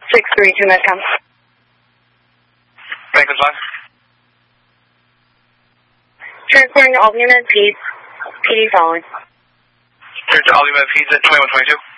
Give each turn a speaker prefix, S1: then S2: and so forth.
S1: 632 Metcom.
S2: Franklin 5.
S1: Transporting to Albumin, PD following.
S2: Turn to Albumin, P's at 2122.